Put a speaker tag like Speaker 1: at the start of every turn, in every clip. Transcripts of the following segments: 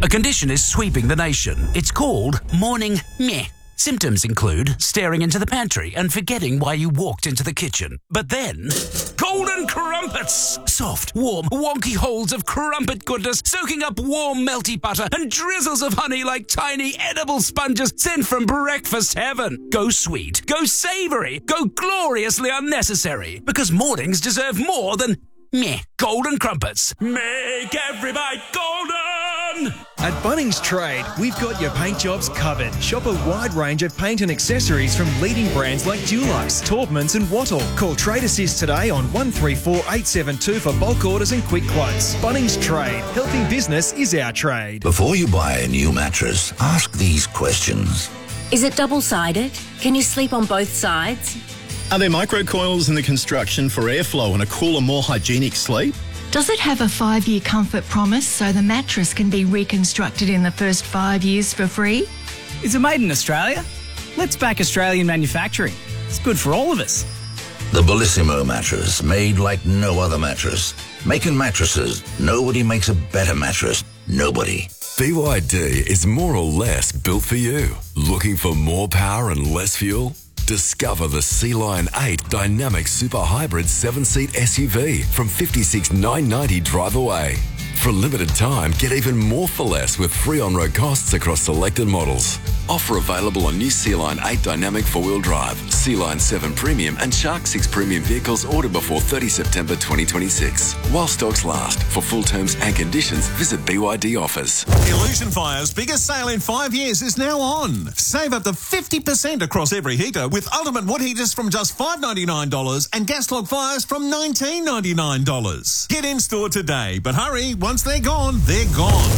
Speaker 1: A condition is sweeping the nation. It's called morning meh. Symptoms include staring into the pantry and forgetting why you walked into the kitchen. But then, golden crumpets! Soft, warm, wonky holes of crumpet goodness soaking up warm, melty butter and drizzles of honey like tiny edible sponges sent from breakfast heaven. Go sweet, go savoury, go gloriously unnecessary. Because mornings deserve more than meh. Golden crumpets. Make every bite golden!
Speaker 2: At Bunnings Trade, we've got your paint jobs covered. Shop a wide range of paint and accessories from leading brands like Dulux, Taubmans and Wattle. Call Trade Assist today on 134 872 for bulk orders and quick quotes. Bunnings Trade. Helping business is our trade.
Speaker 3: Before you buy a new mattress, ask these questions.
Speaker 4: Is it double-sided? Can you sleep on both sides?
Speaker 5: Are there microcoils in the construction for airflow and a cooler, more hygienic sleep?
Speaker 6: Does it have a 5-year comfort promise so the mattress can be reconstructed in the first 5 years for free?
Speaker 7: Is it made in Australia? Let's back Australian manufacturing. It's good for all of us.
Speaker 3: The Bellissimo mattress, made like no other mattress. Making mattresses, nobody makes a better mattress. Nobody.
Speaker 8: BYD is more or less built for you. Looking for more power and less fuel? Discover the Sea Lion 8 Dynamic Super Hybrid 7-seat SUV from $56,990 drive away. For a limited time, get even more for less with free on-road costs across selected models. Offer available on new Sea Lion 8 Dynamic 4-wheel drive, Sea Lion 7 Premium and Shark 6 Premium vehicles ordered before 30 September 2026. While stocks last. For full terms and conditions, visit BYD offers.
Speaker 9: Illusion Fire's biggest sale in 5 years is now on. Save up to 50% across every heater with ultimate wood heaters from just $599 and gas log fires from $1999. Get in store today, but hurry, once they're gone, they're gone.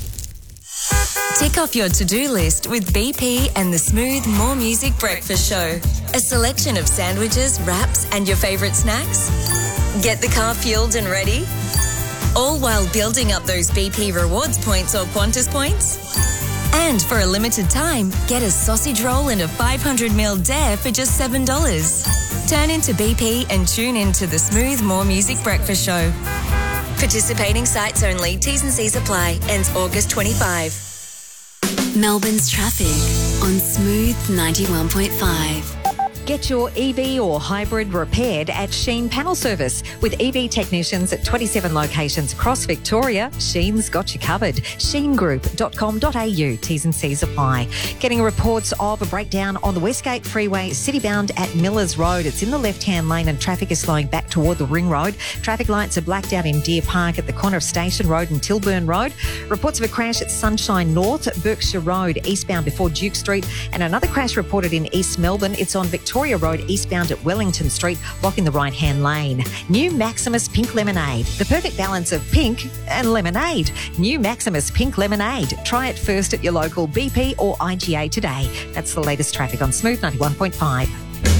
Speaker 10: Tick off your to-do list with BP and the Smooth More Music Breakfast Show. A selection of sandwiches, wraps and your favourite snacks. Get the car fueled and ready. All while building up those BP rewards points or Qantas points. And for a limited time, get a sausage roll and a 500ml dare for just $7. Turn into BP and tune into the Smooth More Music Breakfast Show. Participating sites only. T's and C's apply. Ends August 25.
Speaker 11: Melbourne's traffic on Smooth 91.5.
Speaker 12: Get your EV or hybrid repaired at Sheen Panel Service. With EV technicians at 27 locations across Victoria, Sheen's got you covered. sheengroup.com.au. T's and C's apply. Getting reports of a breakdown on the Westgate Freeway, citybound at Millers Road. It's in the left-hand lane and traffic is slowing back toward the Ring Road. Traffic lights are blacked out in Deer Park at the corner of Station Road and Tilburn Road. Reports of a crash at Sunshine North, Berkshire Road, eastbound before Duke Street. And another crash reported in East Melbourne. It's on Victoria Road eastbound at Wellington Street, blocking the right-hand lane. New Maximus Pink Lemonade. The perfect balance of pink and lemonade. New Maximus Pink Lemonade. Try it first at your local BP or IGA today. That's the latest traffic on Smooth 91.5.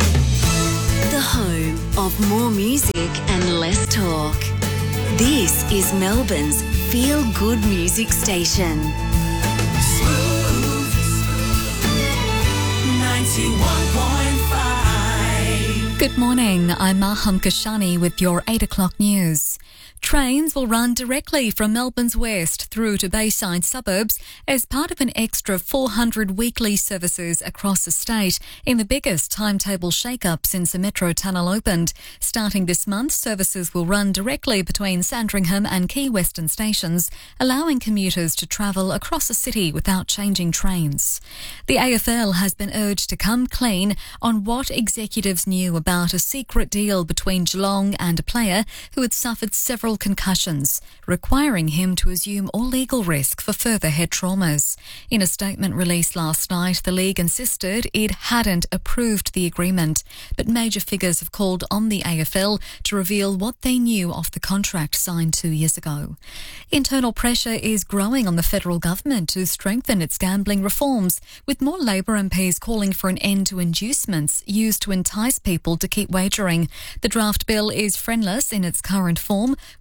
Speaker 11: The home of more music and less talk. This is Melbourne's feel-good music station.
Speaker 13: Smooth 91.5.
Speaker 14: Good morning, I'm Maham Kashani with your 8 o'clock news. Trains will run directly from Melbourne's west through to Bayside suburbs as part of an extra 400 weekly services across the state in the biggest timetable shake-up since the Metro Tunnel opened. Starting this month, services will run directly between Sandringham and Key Western stations, allowing commuters to travel across the city without changing trains. The AFL has been urged to come clean on what executives knew about a secret deal between Geelong and a player who had suffered several concussions, requiring him to assume all legal risk for further head traumas. In a statement released last night, the league insisted it hadn't approved the agreement, but major figures have called on the AFL to reveal what they knew of the contract signed 2 years ago. Internal pressure is growing on the federal government to strengthen its gambling reforms, with more Labor MPs calling for an end to inducements used to entice people to keep wagering. The draft bill is friendless in its current form,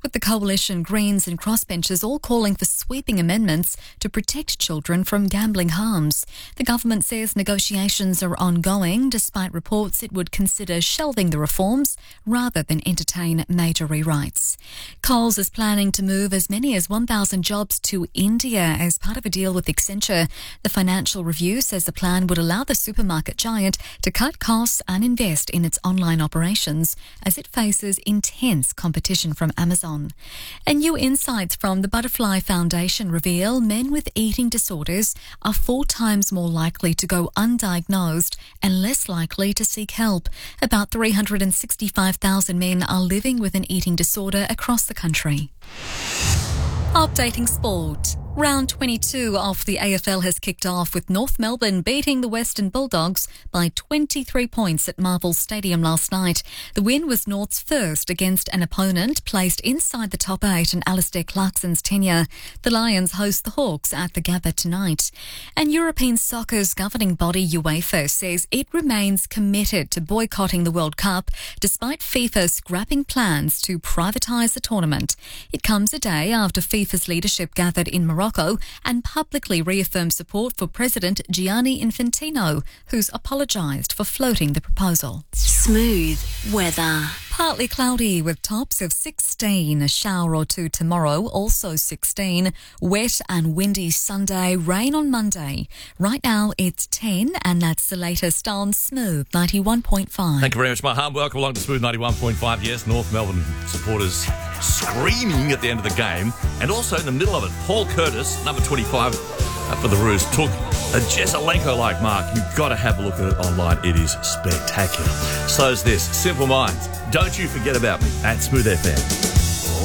Speaker 14: with the Coalition, Greens and Crossbenchers all calling for sweeping amendments to protect children from gambling harms. The government says negotiations are ongoing, despite reports it would consider shelving the reforms rather than entertain major rewrites. Coles is planning to move as many as 1,000 jobs to India as part of a deal with Accenture. The Financial Review says the plan would allow the supermarket giant to cut costs and invest in its online operations as it faces intense competition from Amazon. And new insights from the Butterfly Foundation reveal men with eating disorders are 4 times more likely to go undiagnosed and less likely to seek help. About 365,000 men are living with an eating disorder across the country. Updating sport. Round 22 of the AFL has kicked off with North Melbourne beating the Western Bulldogs by 23 points at Marvel Stadium last night. The win was North's first against an opponent placed inside the top 8 in Alistair Clarkson's tenure. The Lions host the Hawks at the Gabba tonight. And European soccer's governing body UEFA says it remains committed to boycotting the World Cup despite FIFA scrapping plans to privatise the tournament. It comes a day after FIFA's leadership gathered in Morocco and publicly reaffirmed support for President Gianni Infantino, who's apologised for floating the proposal.
Speaker 11: Smooth weather.
Speaker 14: Partly cloudy with tops of 16, a shower or two tomorrow, also 16. Wet and windy Sunday, rain on Monday. Right now it's 10 and that's the latest on Smooth 91.5.
Speaker 15: Thank you very much, Maham. Welcome along to Smooth 91.5. Yes, North Melbourne supporters screaming at the end of the game. And also in the middle of it, Paul Curtis, number 25 for the Roos, took a Jesselenko-like mark. You've got to have a look at it online. It is spectacular. So is this. Simple Minds. Don't you forget about me at Smooth FM.